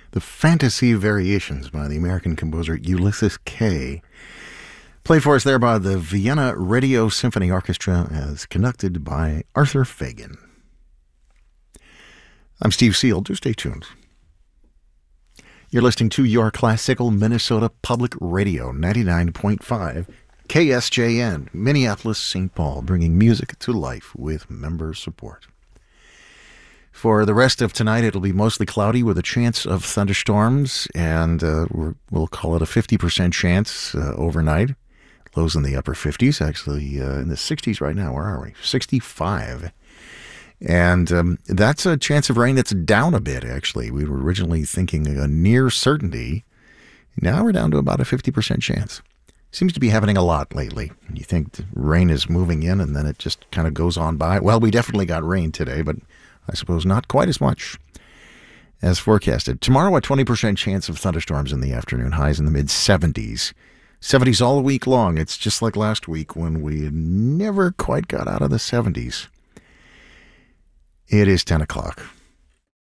The Fantasy Variations by the American composer Ulysses Kay. Played for us there by the Vienna Radio Symphony Orchestra as conducted by Arthur Fagan. I'm Steve Seal. Do stay tuned. You're listening to your classical Minnesota Public Radio, 99.5 KSJN, Minneapolis, St. Paul, bringing music to life with member support. For the rest of tonight, it'll be mostly cloudy with a chance of thunderstorms, and we'll call it a 50% chance overnight. Lows in the upper 50s, actually in the 60s right now. Where are we? 65. And that's a chance of rain that's down a bit, actually. We were originally thinking a near certainty. Now we're down to about a 50% chance. Seems to be happening a lot lately. You think the rain is moving in, and then it just kind of goes on by. Well, we definitely got rain today, but I suppose not quite as much as forecasted. Tomorrow, a 20% chance of thunderstorms in the afternoon, highs in the mid-70s. 70s all week long. It's just like last week when we never quite got out of the 70s. It is 10 o'clock.